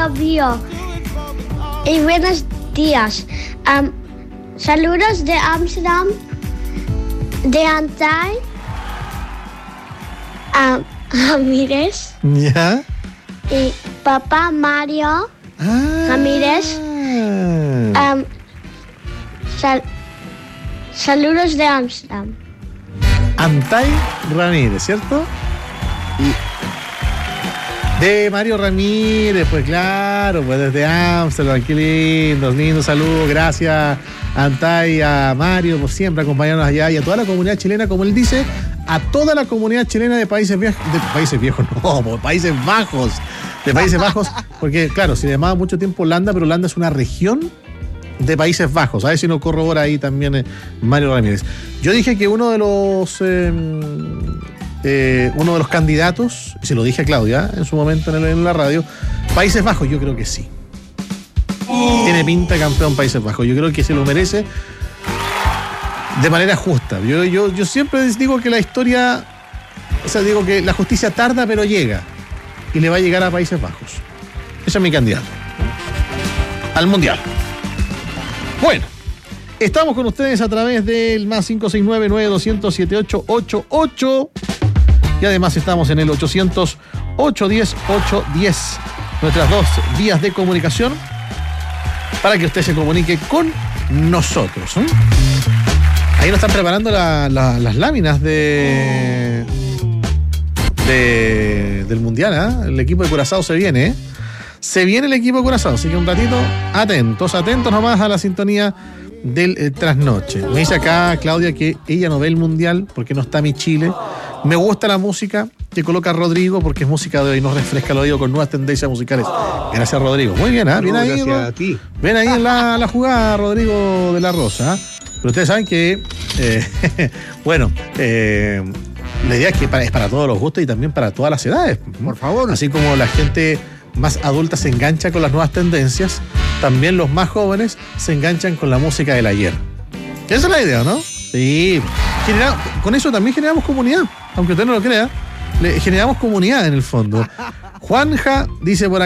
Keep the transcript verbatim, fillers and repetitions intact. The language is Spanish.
Bio Bio. Y buenos días. Um, saludos de Amsterdam, de Antay, um, Ramírez. ¿Ya? Y papá Mario Ah. Ramírez. Um, sal- saludos de Amsterdam. Antay Ramírez, ¿cierto? Y de Mario Ramírez, pues claro, pues desde Amsterdam, qué lindo, lindo saludo, gracias Antay, a Mario por siempre acompañarnos allá y a toda la comunidad chilena, como él dice, a toda la comunidad chilena de Países Viejos, de Países Viejos, no, de Países Bajos, de Países Bajos, porque claro, se llamaba mucho tiempo Holanda, pero Holanda es una región de Países Bajos, a ver si nos corrobora ahí también eh, Mario Ramírez. Yo dije que uno de los eh, eh, uno de los candidatos, y se lo dije a Claudia en su momento en, el, en la radio, Países Bajos, yo creo que sí. Tiene pinta de campeón Países Bajos, yo creo que se lo merece de manera justa. Yo, yo, yo siempre digo que la historia, o sea, digo que la justicia tarda pero llega, y le va a llegar a Países Bajos. Ese es mi candidato al Mundial. Bueno, estamos con ustedes a través del más cinco seis nueve, nueve dos cero cero, siete ocho ocho ocho y además estamos en el ochocientos, ochocientos diez, ochocientos diez, nuestras dos vías de comunicación para que usted se comunique con nosotros. ¿eh? Ahí nos están preparando la, la, las láminas de, de del Mundial. ¿eh? El equipo de Curazao se viene, ¿eh? Se viene el equipo de Curazao, así que un ratito atentos, atentos nomás a la sintonía del eh, trasnoche. Me dice acá Claudia que ella no ve el Mundial porque no está mi Chile. Me gusta la música que coloca Rodrigo porque es música de hoy, nos refresca el oído con nuevas tendencias musicales. Gracias, Rodrigo. Muy bien, ¿eh? Bien no, ahí. Gracias ¿no? a ti. Ven ahí en la, la jugada, Rodrigo de la Rosa. ¿eh? Pero ustedes saben que, eh, bueno, eh, la idea es que para, es para todos los gustos y también para todas las edades. Por favor. Así como la gente más adulta se engancha con las nuevas tendencias, también los más jóvenes se enganchan con la música del ayer. Esa es la idea, ¿no? Sí. Genera, con eso también generamos comunidad, aunque usted no lo crea. Le generamos comunidad en el fondo. Juanja dice por acá.